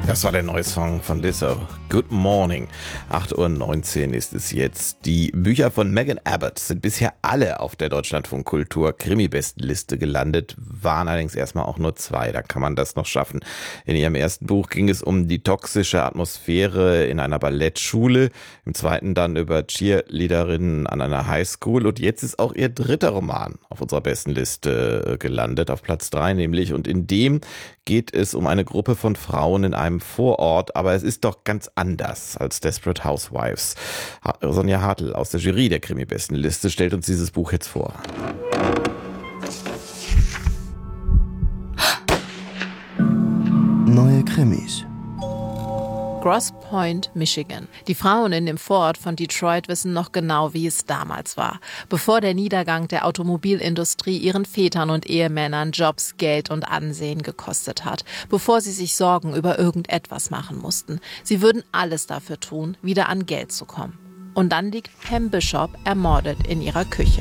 Das war der neue Song von Lizzo. Good Morning. 8:19 Uhr ist es jetzt. Die Bücher von Megan Abbott sind bisher alle auf der Deutschlandfunk Kultur Krimi-Bestenliste gelandet, waren allerdings erstmal auch nur 2. Da kann man das noch schaffen. In ihrem ersten Buch ging es um die toxische Atmosphäre in einer Ballettschule. Im zweiten dann über Cheerleaderinnen an einer Highschool. Und jetzt ist auch ihr dritter Roman auf unserer Bestenliste gelandet, auf Platz 3 nämlich. Und in dem geht es um eine Gruppe von Frauen in einem Vorort, aber es ist doch ganz anders als Desperate Housewives. Sonja Hartl aus der Jury der Krimi-Bestenliste stellt uns dieses Buch jetzt vor. Neue Krimis. Grosse Pointe, Michigan. Die Frauen in dem Vorort von Detroit wissen noch genau, wie es damals war, bevor der Niedergang der Automobilindustrie ihren Vätern und Ehemännern Jobs, Geld und Ansehen gekostet hat, bevor sie sich Sorgen über irgendetwas machen mussten. Sie würden alles dafür tun, wieder an Geld zu kommen. Und dann liegt Pam Bishop ermordet in ihrer Küche.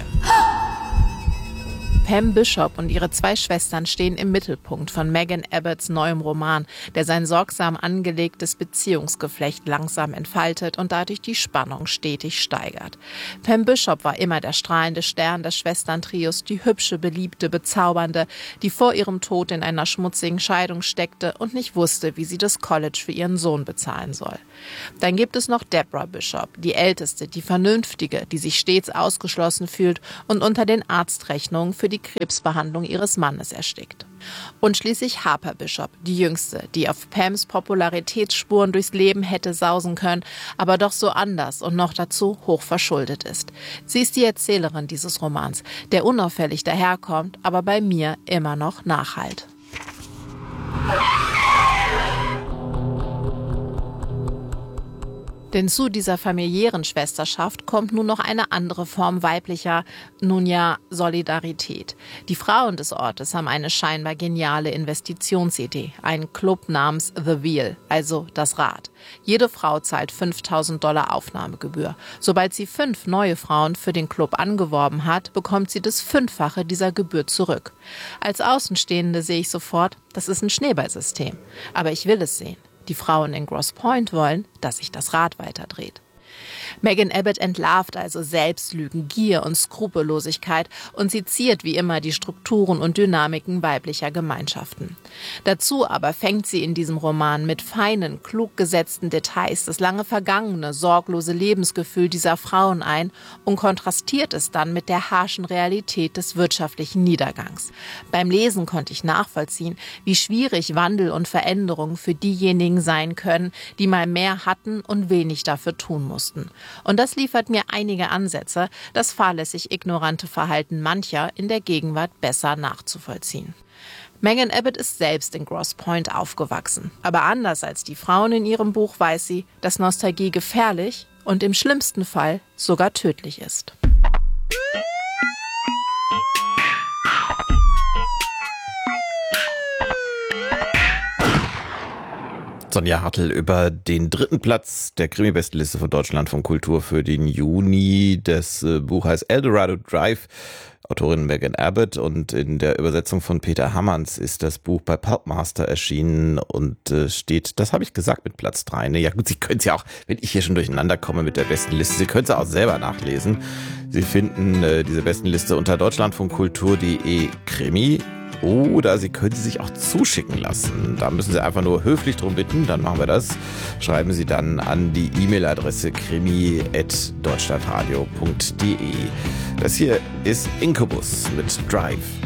Pam Bishop und ihre 2 Schwestern stehen im Mittelpunkt von Megan Abbotts neuem Roman, der sein sorgsam angelegtes Beziehungsgeflecht langsam entfaltet und dadurch die Spannung stetig steigert. Pam Bishop war immer der strahlende Stern des Schwesterntrios, die hübsche, beliebte, bezaubernde, die vor ihrem Tod in einer schmutzigen Scheidung steckte und nicht wusste, wie sie das College für ihren Sohn bezahlen soll. Dann gibt es noch Deborah Bishop, die Älteste, die Vernünftige, die sich stets ausgeschlossen fühlt und unter den Arztrechnungen für die Krebsbehandlung ihres Mannes erstickt. Und schließlich Harper Bishop, die Jüngste, die auf Pams Popularitätsspuren durchs Leben hätte sausen können, aber doch so anders und noch dazu hoch verschuldet ist. Sie ist die Erzählerin dieses Romans, der unauffällig daherkommt, aber bei mir immer noch nachhallt. Denn zu dieser familiären Schwesterschaft kommt nun noch eine andere Form weiblicher, nun ja, Solidarität. Die Frauen des Ortes haben eine scheinbar geniale Investitionsidee, einen Club namens The Wheel, also das Rad. Jede Frau zahlt $5.000 Aufnahmegebühr. Sobald sie 5 neue Frauen für den Club angeworben hat, bekommt sie das 5-fache dieser Gebühr zurück. Als Außenstehende sehe ich sofort, das ist ein Schneeballsystem. Aber ich will es sehen. Die Frauen in Grosse Pointe wollen, dass sich das Rad weiterdreht. Megan Abbott entlarvt also Selbstlügen, Gier und Skrupellosigkeit und sie ziert wie immer die Strukturen und Dynamiken weiblicher Gemeinschaften. Dazu aber fängt sie in diesem Roman mit feinen, klug gesetzten Details das lange vergangene, sorglose Lebensgefühl dieser Frauen ein und kontrastiert es dann mit der harschen Realität des wirtschaftlichen Niedergangs. Beim Lesen konnte ich nachvollziehen, wie schwierig Wandel und Veränderung für diejenigen sein können, die mal mehr hatten und wenig dafür tun mussten. Und das liefert mir einige Ansätze, das fahrlässig ignorante Verhalten mancher in der Gegenwart besser nachzuvollziehen. Megan Abbott ist selbst in Grosse Pointe aufgewachsen. Aber anders als die Frauen in ihrem Buch weiß sie, dass Nostalgie gefährlich und im schlimmsten Fall sogar tödlich ist. Sonja Hartl über den 3. Platz der Krimi-Bestenliste von Deutschlandfunk Kultur für den Juni. Das Buch heißt Eldorado Drive, Autorin Megan Abbott, und in der Übersetzung von Peter Hammanns ist das Buch bei Pulpmaster erschienen und steht, das habe ich gesagt, mit Platz 3. Ne? Ja gut, Sie können es ja auch, wenn ich hier schon durcheinander komme mit der Bestenliste, Sie können es auch selber nachlesen. Sie finden diese Bestenliste unter deutschlandfunkkultur.de Krimi. Oder Sie können sie sich auch zuschicken lassen. Da müssen Sie einfach nur höflich drum bitten, dann machen wir das. Schreiben Sie dann an die E-Mail-Adresse krimi@deutschlandradio.de. Das hier ist Incubus mit Drive.